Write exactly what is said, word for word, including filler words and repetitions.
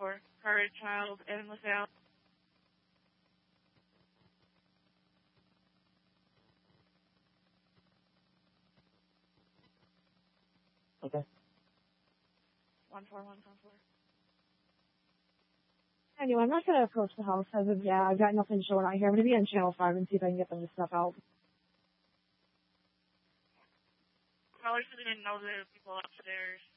four. Car child and lookout. Okay. One four one four four. Anyway, I'm not going to approach the house as of yet. I've got nothing showing out here. I'm going to be on channel five and see if I can get them to step out. Probably because they didn't know the people upstairs.